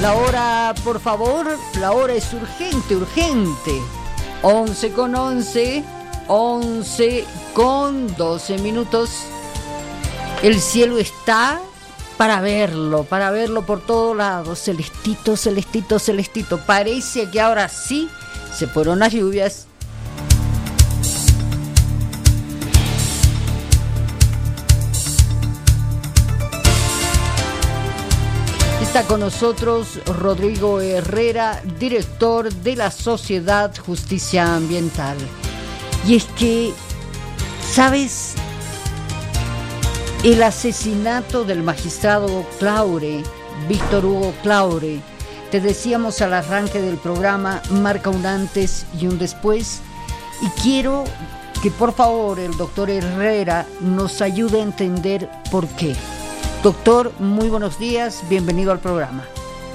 La hora, por favor, la hora es urgente, urgente. 11:11, 11:12 minutos. El cielo está para verlo por todos lados. Celestito, celestito, celestito. Parece que ahora sí se fueron las lluvias. Está con nosotros Rodrigo Herrera, director de la Sociedad Justicia Ambiental. Y es que, ¿sabes? El asesinato del magistrado Claure, Víctor Hugo Claure, te decíamos al arranque del programa, marca un antes y un después. Y quiero que por favor el doctor Herrera nos ayude a entender por qué. Doctor, muy buenos días, bienvenido al programa.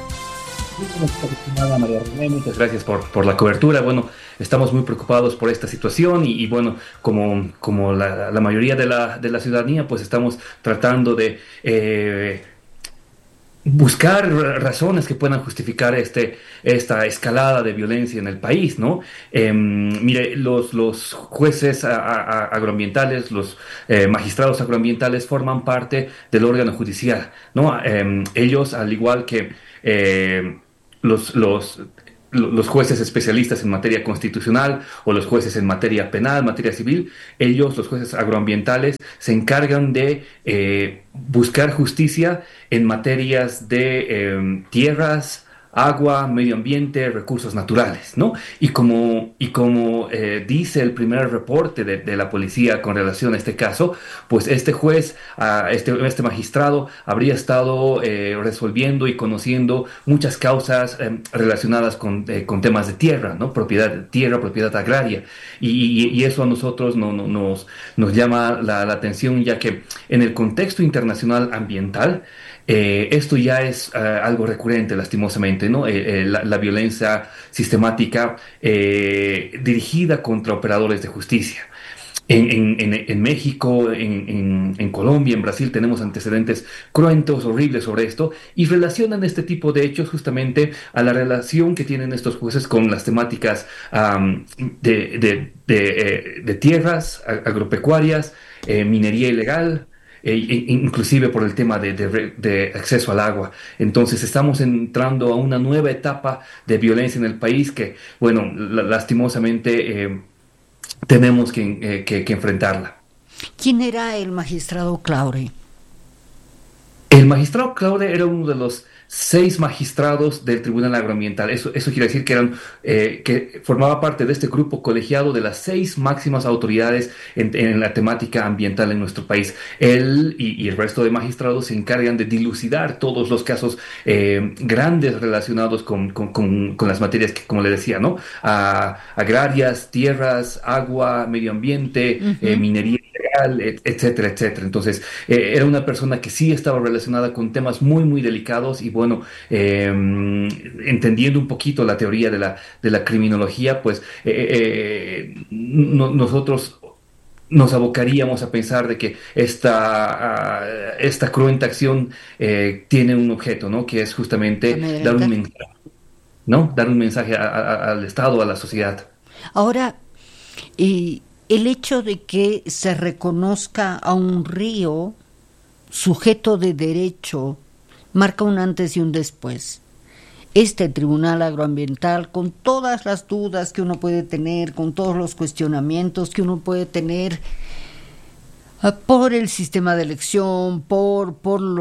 María René, muchas gracias por la cobertura. Bueno, estamos muy preocupados por esta situación y bueno, como la mayoría de la ciudadanía, pues estamos tratando de buscar razones que puedan justificar esta escalada de violencia en el país, ¿no? Mire, los jueces agroambientales, los magistrados agroambientales forman parte del órgano judicial, ¿no? Ellos, al igual que los jueces especialistas en materia constitucional o los jueces en materia penal, materia civil, ellos, los jueces agroambientales, se encargan de buscar justicia en materias de tierras, agua, medio ambiente, recursos naturales, ¿no? Y como dice el primer reporte de la policía con relación a este caso, pues este juez, este magistrado, habría estado resolviendo y conociendo muchas causas relacionadas con temas de tierra, ¿no? Propiedad de tierra, propiedad agraria. Y eso a nosotros nos llama la atención, ya que en el contexto internacional ambiental, esto ya es algo recurrente, lastimosamente, ¿no? La violencia sistemática dirigida contra operadores de justicia. En México, en Colombia, en Brasil tenemos antecedentes cruentos, horribles sobre esto, y relacionan este tipo de hechos justamente a la relación que tienen estos jueces con las temáticas de tierras agropecuarias, minería ilegal, inclusive por el tema de acceso al agua. Entonces estamos entrando a una nueva etapa de violencia en el país que, bueno, lastimosamente tenemos que enfrentarla. ¿Quién era el magistrado Claure? El magistrado Claure era uno de los 6 magistrados del Tribunal Agroambiental. Eso quiere decir que formaba parte de este grupo colegiado de las 6 máximas autoridades en la temática ambiental en nuestro país. Él y el resto de magistrados se encargan de dilucidar todos los casos grandes relacionados con las materias que, como le decía, ¿no? Agrarias, tierras, agua, medio ambiente, minería ilegal, etcétera, etcétera. Entonces, era una persona que sí estaba relacionada con temas muy, muy delicados y bueno, entendiendo un poquito la teoría de la criminología, pues nosotros nos abocaríamos a pensar de que esta cruenta acción tiene un objeto, ¿no? Que es justamente dar un mensaje, ¿no? Dar un mensaje al Estado, a la sociedad. Ahora, el hecho de que se reconozca a un río sujeto de derecho marca un antes y un después. Este Tribunal Agroambiental, con todas las dudas que uno puede tener, con todos los cuestionamientos que uno puede tener por el sistema de elección, por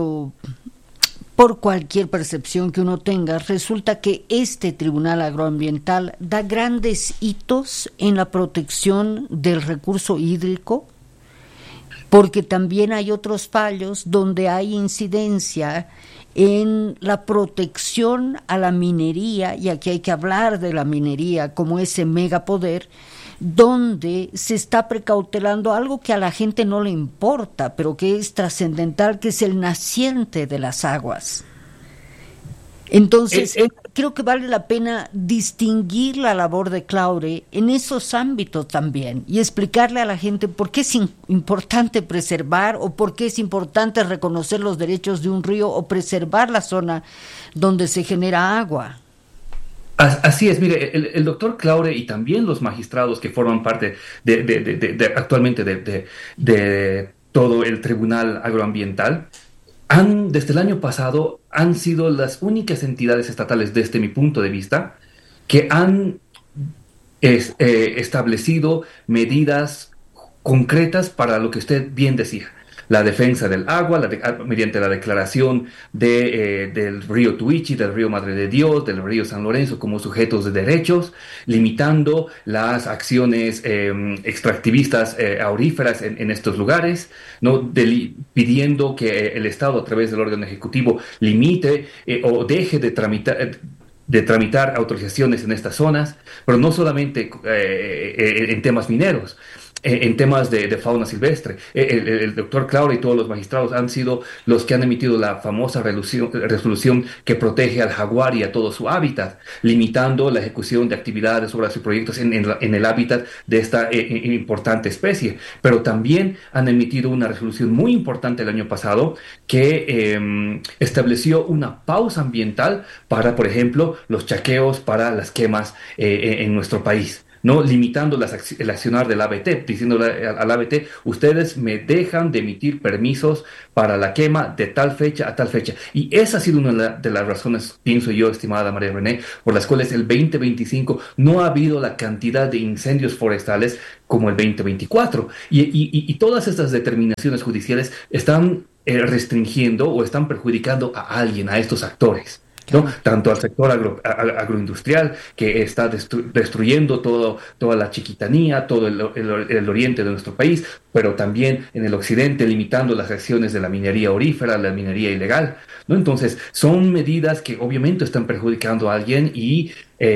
cualquier percepción que uno tenga, resulta que este Tribunal Agroambiental da grandes hitos en la protección del recurso hídrico, porque también hay otros fallos donde hay incidencia en la protección a la minería, y aquí hay que hablar de la minería como ese megapoder, donde se está precautelando algo que a la gente no le importa, pero que es trascendental, que es el naciente de las aguas. Entonces, creo que vale la pena distinguir la labor de Claure en esos ámbitos también y explicarle a la gente por qué es importante preservar o por qué es importante reconocer los derechos de un río o preservar la zona donde se genera agua. Así es, mire, el doctor Claure y también los magistrados que forman parte actualmente de todo el Tribunal Agroambiental desde el año pasado, han sido las únicas entidades estatales, desde mi punto de vista, que han establecido medidas concretas para lo que usted bien decía. La defensa del agua, mediante la declaración del río Tuichi, del río Madre de Dios, del río San Lorenzo como sujetos de derechos, limitando las acciones extractivistas auríferas en estos lugares, ¿no? Pidiendo que el Estado, a través del órgano ejecutivo, limite o deje de tramitar autorizaciones en estas zonas, pero no solamente en temas mineros, en temas de fauna silvestre. El doctor Claure y todos los magistrados han sido los que han emitido la famosa resolución que protege al jaguar y a todo su hábitat, limitando la ejecución de actividades, obras y proyectos en el hábitat de esta importante especie. Pero también han emitido una resolución muy importante el año pasado que estableció una pausa ambiental para, por ejemplo, los chaqueos para las quemas en nuestro país, ¿no? Limitando el accionar del ABT, diciéndole al ABT, ustedes me dejan de emitir permisos para la quema de tal fecha a tal fecha. Y esa ha sido una de las razones, pienso yo, estimada María René, por las cuales el 2025 no ha habido la cantidad de incendios forestales como el 2024. Y todas estas determinaciones judiciales están restringiendo o están perjudicando a alguien, a estos actores, ¿no? Tanto al sector agroindustrial, que está destruyendo toda la chiquitanía, todo el oriente de nuestro país, pero también en el occidente, limitando las acciones de la minería aurífera, la minería ilegal, ¿no? Entonces, son medidas que obviamente están perjudicando a alguien y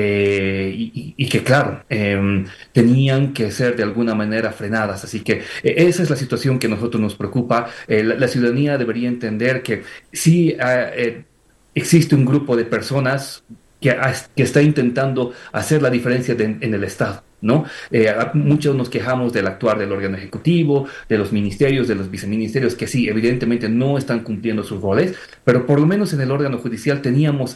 que, claro, tenían que ser de alguna manera frenadas. Así que esa es la situación que a nosotros nos preocupa. La ciudadanía debería entender que sí, existe un grupo de personas que está intentando hacer la diferencia en el Estado, ¿no? Muchos nos quejamos del actuar del órgano ejecutivo, de los ministerios, de los viceministerios, que sí, evidentemente no están cumpliendo sus roles, pero por lo menos en el órgano judicial tenemos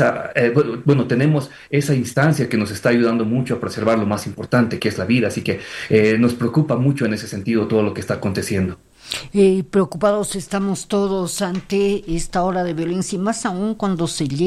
tenemos esa instancia que nos está ayudando mucho a preservar lo más importante, que es la vida. Así que nos preocupa mucho en ese sentido todo lo que está aconteciendo. Preocupados estamos todos ante esta ola de violencia y más aún cuando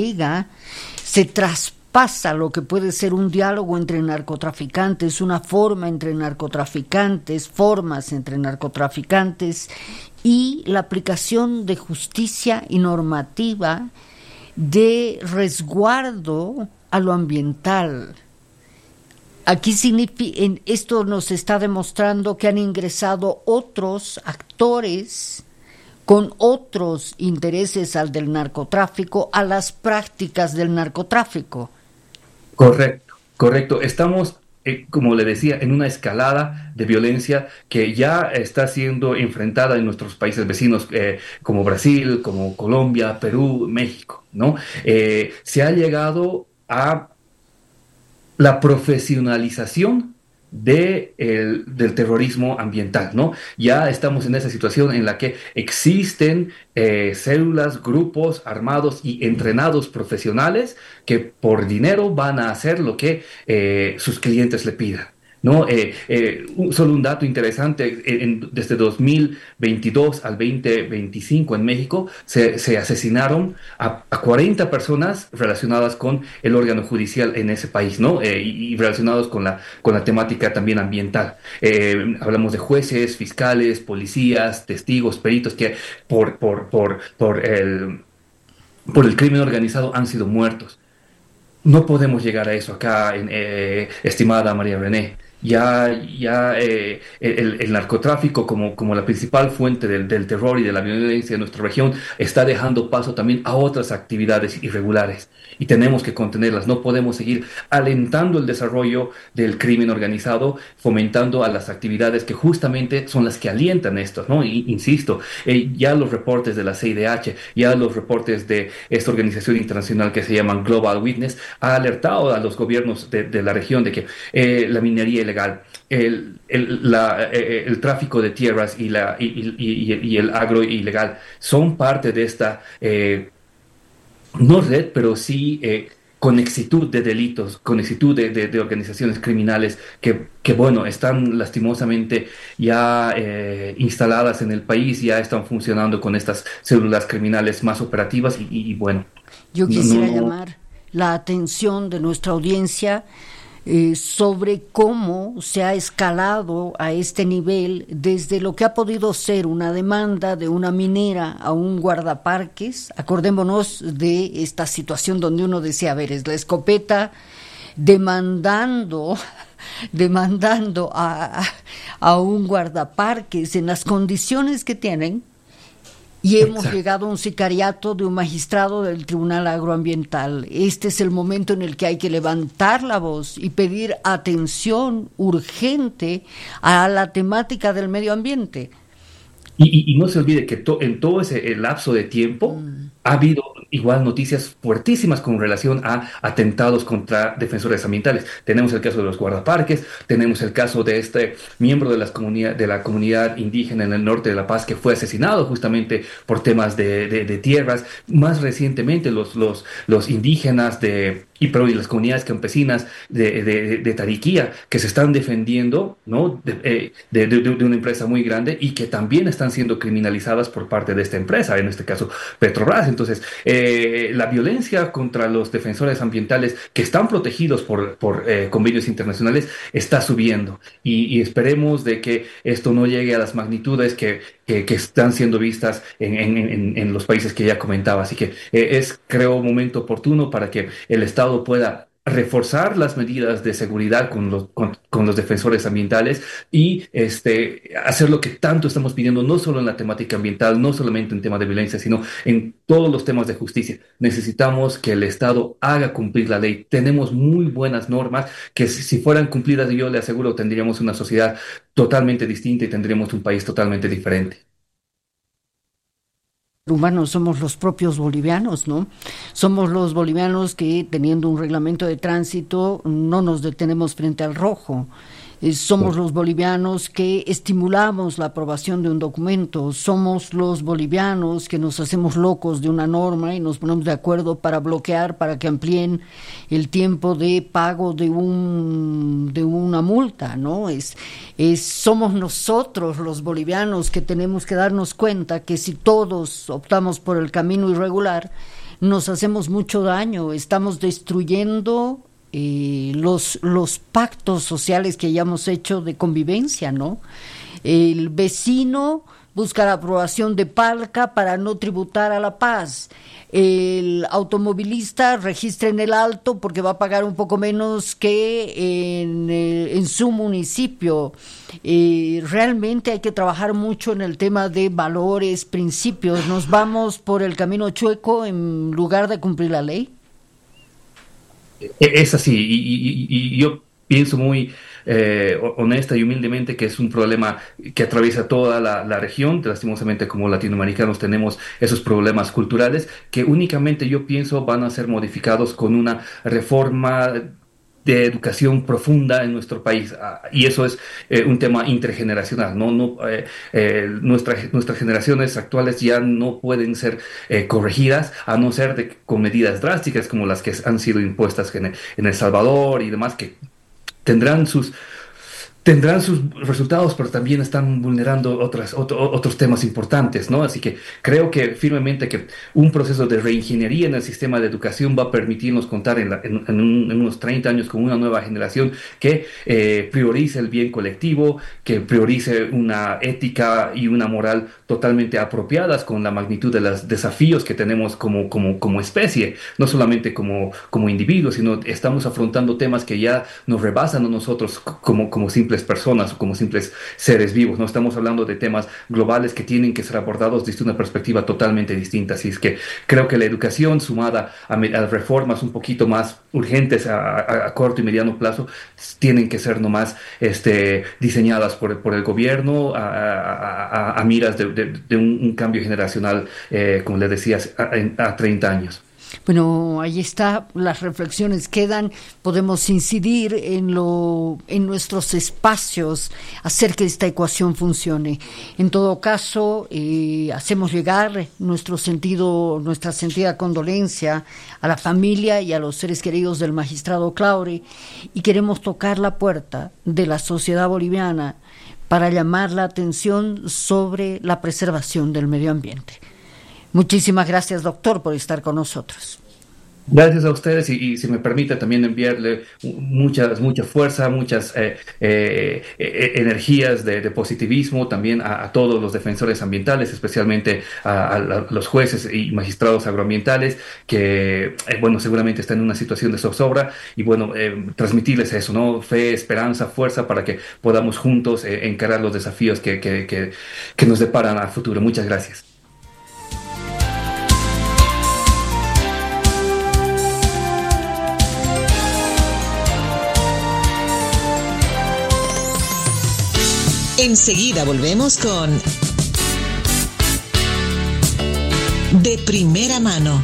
se traspasa lo que puede ser un diálogo entre narcotraficantes, una forma entre narcotraficantes, formas entre narcotraficantes y la aplicación de justicia y normativa de resguardo a lo ambiental. Aquí esto nos está demostrando que han ingresado otros actores con otros intereses al del narcotráfico, a las prácticas del narcotráfico. Correcto, correcto. Estamos, como le decía, en una escalada de violencia que ya está siendo enfrentada en nuestros países vecinos, como Brasil, como Colombia, Perú, México, ¿no? Se ha llegado a la profesionalización del terrorismo ambiental, ¿no? Ya estamos en esa situación en la que existen células, grupos armados y entrenados profesionales que por dinero van a hacer lo que sus clientes le pidan, ¿no? Solo un dato interesante, desde 2022 al 2025 en México se asesinaron a 40 personas relacionadas con el órgano judicial en ese país, ¿no? Y relacionados con la temática también ambiental. Hablamos de jueces, fiscales, policías, testigos, peritos que por el crimen organizado han sido muertos. No podemos llegar a eso acá, estimada María René. el narcotráfico como la principal fuente del terror y de la violencia en nuestra región está dejando paso también a otras actividades irregulares y tenemos que contenerlas. No podemos seguir alentando el desarrollo del crimen organizado, fomentando a las actividades que justamente son las que alientan estos, ¿no? Y, insisto, ya los reportes de la CIDH, ya los reportes de esta organización internacional que se llaman Global Witness, ha alertado a los gobiernos de la región de que la minería ilegal, el tráfico de tierras y el agro ilegal son parte de esta, no red, pero sí conexitud de delitos, conexitud de organizaciones criminales bueno, están lastimosamente ya instaladas en el país, ya están funcionando con estas células criminales más operativas bueno, Yo no, quisiera no, llamar la atención de nuestra audiencia sobre cómo se ha escalado a este nivel desde lo que ha podido ser una demanda de una minera a un guardaparques. Acordémonos de esta situación donde uno decía, a ver, es la escopeta demandando a un guardaparques en las condiciones que tienen. Y hemos exacto. llegado a un sicariato de un magistrado del Tribunal Agroambiental. Este es el momento en el que hay que levantar la voz y pedir atención urgente a la temática del medio ambiente. Y no se olvide que en todo ese lapso de tiempo ha habido igual noticias fuertísimas con relación a atentados contra defensores ambientales. Tenemos el caso de los guardaparques, tenemos el caso de este miembro de la comunidad indígena en el norte de La Paz que fue asesinado justamente por temas de tierras. Más recientemente los indígenas y las comunidades campesinas de Tariquía que se están defendiendo, ¿no? de una empresa muy grande y que también están siendo criminalizadas por parte de esta empresa, en este caso Petrobras. Entonces, la violencia contra los defensores ambientales que están protegidos por convenios internacionales está subiendo y esperemos de que esto no llegue a las magnitudes que están siendo vistas en los países que ya comentaba. Así que es, creo, un momento oportuno para que el Estado pueda reforzar las medidas de seguridad con los defensores ambientales y hacer lo que tanto estamos pidiendo, no solo en la temática ambiental, no solamente en temas de violencia, sino en todos los temas de justicia. Necesitamos que el Estado haga cumplir la ley. Tenemos muy buenas normas que si fueran cumplidas, yo le aseguro, tendríamos una sociedad totalmente distinta y tendríamos un país totalmente diferente. Humanos somos los propios bolivianos, ¿no? Somos los bolivianos que teniendo un reglamento de tránsito no nos detenemos frente al rojo. Somos los bolivianos que estimulamos la aprobación de un documento, somos los bolivianos que nos hacemos locos de una norma y nos ponemos de acuerdo para bloquear, para que amplíen el tiempo de pago de una multa, ¿no? Somos nosotros los bolivianos que tenemos que darnos cuenta que si todos optamos por el camino irregular, nos hacemos mucho daño, estamos destruyendo los pactos sociales que hayamos hecho de convivencia, ¿no? El vecino busca la aprobación de Palca para no tributar a La Paz. El automovilista registra en el Alto porque va a pagar un poco menos que en su municipio. Realmente hay que trabajar mucho en el tema de valores, principios. Nos vamos por el camino chueco en lugar de cumplir la ley. Es así, y yo pienso muy honesta y humildemente que es un problema que atraviesa toda la región. Lastimosamente, como latinoamericanos tenemos esos problemas culturales que únicamente yo pienso van a ser modificados con una reforma de educación profunda en nuestro país. Y eso es un tema intergeneracional. Nuestras generaciones actuales ya no pueden ser corregidas a no ser con medidas drásticas como las que han sido impuestas en El Salvador y demás, que tendrán tendrán sus resultados, pero también están vulnerando otros temas importantes, ¿no? Así que creo que firmemente que un proceso de reingeniería en el sistema de educación va a permitirnos contar en unos 30 años con una nueva generación que priorice el bien colectivo, que priorice una ética y una moral totalmente apropiadas con la magnitud de los desafíos que tenemos como especie, no solamente como individuos, sino estamos afrontando temas que ya nos rebasan a nosotros como simples personas o como simples seres vivos. No estamos hablando de temas globales que tienen que ser abordados desde una perspectiva totalmente distinta. Así es que creo que la educación sumada a reformas un poquito más urgentes a corto y mediano plazo tienen que ser nomás diseñadas por el gobierno a miras de un cambio generacional, como le decías, a 30 años. Bueno, ahí está, las reflexiones quedan, podemos incidir en nuestros espacios, hacer que esta ecuación funcione. En todo caso, hacemos llegar nuestra sentida condolencia a la familia y a los seres queridos del magistrado Claure, y queremos tocar la puerta de la sociedad boliviana para llamar la atención sobre la preservación del medio ambiente. Muchísimas gracias, doctor, por estar con nosotros. Gracias a ustedes y si me permite también enviarle mucha fuerza, muchas energías de positivismo también a todos los defensores ambientales, especialmente a los jueces y magistrados agroambientales que, seguramente están en una situación de zozobra y transmitirles eso, ¿no? Fe, esperanza, fuerza para que podamos juntos encarar los desafíos que nos deparan a futuro. Muchas gracias. Enseguida volvemos con De Primera Mano.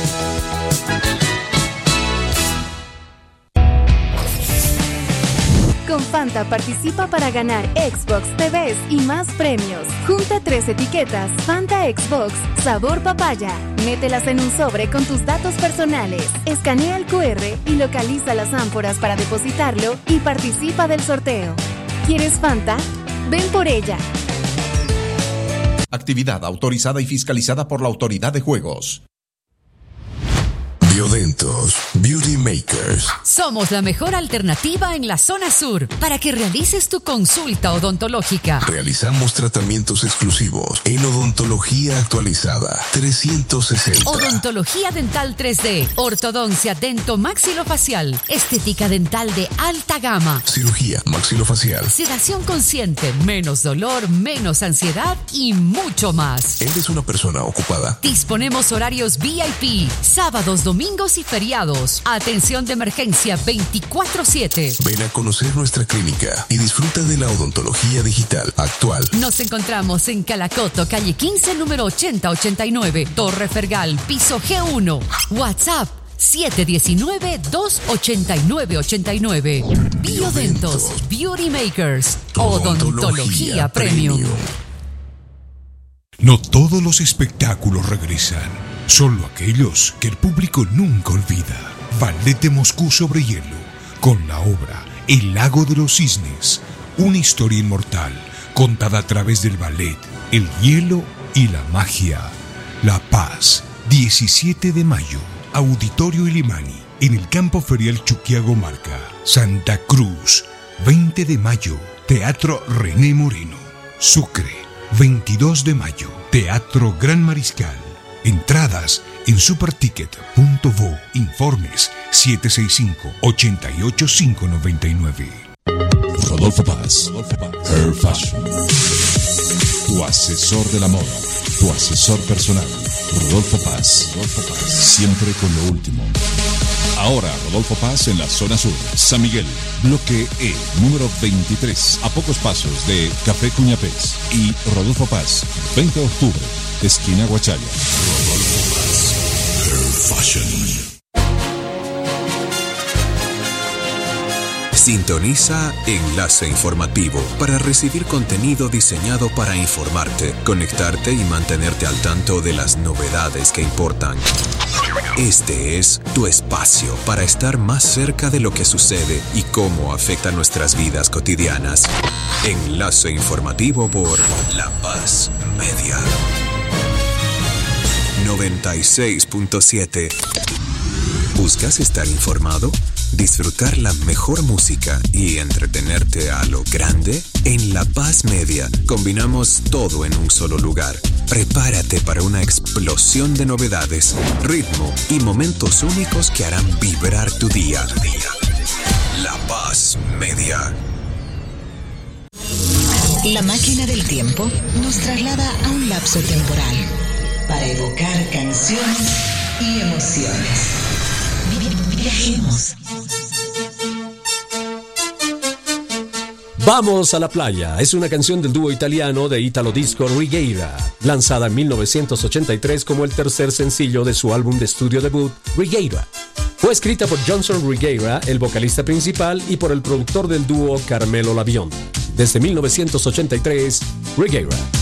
Con Fanta participa para ganar Xbox, TVs y más premios. Junta 3 etiquetas Fanta Xbox sabor papaya. Mételas en un sobre con tus datos personales. Escanea el QR y localiza las ánforas para depositarlo y participa del sorteo. ¿Quieres Fanta? Ven por ella. Actividad autorizada y fiscalizada por la Autoridad de Juegos. Biodentos Beauty Makers. Somos la mejor alternativa en la zona sur para que realices tu consulta odontológica. Realizamos tratamientos exclusivos en odontología actualizada 360. Odontología dental 3D, ortodoncia dento-maxilofacial, estética dental de alta gama, cirugía maxilofacial, sedación consciente, menos dolor, menos ansiedad y mucho más. ¿Eres una persona ocupada? Disponemos horarios VIP, sábados, domingos y feriados. Atención de emergencia 24/7. Ven a conocer nuestra clínica y disfruta de la odontología digital actual. Nos encontramos en Calacoto, calle 15, número 8089, Torre Fergal, piso G1. WhatsApp 719-289-89. Biodentos Beauty Makers. Odontología Premium. No todos los espectáculos regresan. Solo aquellos que el público nunca olvida. Ballet de Moscú sobre hielo, con la obra El lago de los cisnes, una historia inmortal, contada a través del ballet, el hielo y la magia. La Paz, 17 de mayo, Auditorio Ilimani, en el Campo Ferial Chuquiagomarca. Santa Cruz, 20 de mayo, Teatro René Moreno. Sucre, 22 de mayo, Teatro Gran Mariscal. Entradas en superticket.vo. Informes 765-88599. Rodolfo Paz, Hair Fashion. Tu asesor de la moda, tu asesor personal. Rodolfo Paz, siempre con lo último. Ahora Rodolfo Paz en la zona sur, San Miguel, bloque E, número 23, a pocos pasos de Café Cuñapés. Y Rodolfo Paz, 20 de octubre, esquina Guachalla. Rodolfo Paz, Hair Fashion. Sintoniza Enlace Informativo para recibir contenido diseñado para informarte, conectarte y mantenerte al tanto de las novedades que importan. Este es tu espacio para estar más cerca de lo que sucede y cómo afecta nuestras vidas cotidianas. Enlace Informativo por La Paz Media. 96.7. ¿Buscas estar informado? ¿Disfrutar la mejor música y entretenerte a lo grande? En La Paz Media combinamos todo en un solo lugar. Prepárate para una explosión de novedades, ritmo y momentos únicos que harán vibrar tu día. La Paz Media. La máquina del tiempo nos traslada a un lapso temporal para evocar canciones y emociones. Viajemos. Vamos a la playa es una canción del dúo italiano de Italo Disco Righeira, lanzada en 1983 como el tercer sencillo de su álbum de estudio debut, Righeira. Fue escrita por Johnson Righeira, el vocalista principal, y por el productor del dúo Carmelo Lavion. Desde 1983, Righeira.